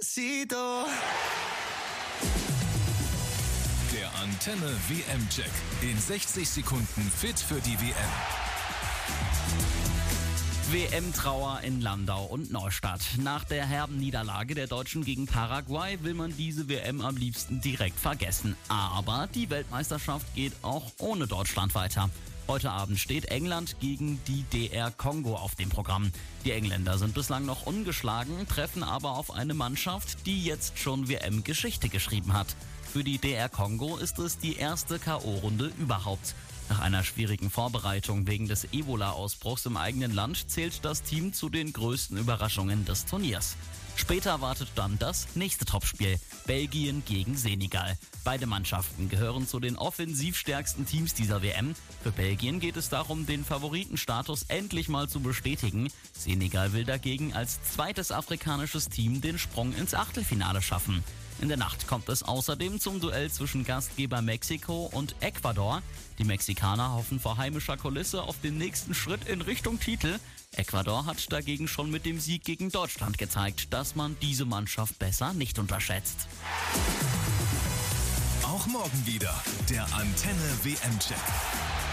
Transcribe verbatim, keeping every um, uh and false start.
Despacito. Der Antenne W M-Check. In sechzig Sekunden fit für die W M. W M-Trauer in Landau und Neustadt. Nach der herben Niederlage der Deutschen gegen Paraguay will man diese W M am liebsten direkt vergessen. Aber die Weltmeisterschaft geht auch ohne Deutschland weiter. Heute Abend steht England gegen die D R Kongo auf dem Programm. Die Engländer sind bislang noch ungeschlagen, treffen aber auf eine Mannschaft, die jetzt schon W M-Geschichte geschrieben hat. Für die D R Kongo ist es die erste K O-Runde überhaupt. Nach einer schwierigen Vorbereitung wegen des Ebola-Ausbruchs im eigenen Land zählt das Team zu den größten Überraschungen des Turniers. Später wartet dann das nächste Topspiel, Belgien gegen Senegal. Beide Mannschaften gehören zu den offensivstärksten Teams dieser W M. Für Belgien geht es darum, den Favoritenstatus endlich mal zu bestätigen. Senegal will dagegen als zweites afrikanisches Team den Sprung ins Achtelfinale schaffen. In der Nacht kommt es außerdem zum Duell zwischen Gastgeber Mexiko und Ecuador. Die Mexikaner hoffen vor heimischer Kulisse auf den nächsten Schritt in Richtung Titel. Ecuador hat dagegen schon mit dem Sieg gegen Deutschland gezeigt, dass man diese Mannschaft besser nicht unterschätzt. Auch morgen wieder der Antenne W M-Check.